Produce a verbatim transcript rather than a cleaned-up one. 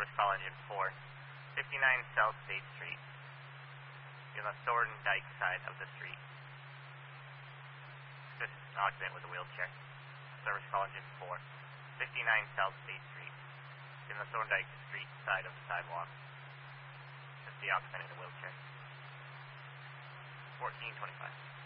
Service call engine four, fifty-nine South State Street, in the Thorndike side of the street. This is an occupant with a wheelchair. Service call engine four, fifty-nine South State Street, in the Thorndike Street side of the sidewalk. This is the occupant in the wheelchair. fourteen twenty-five.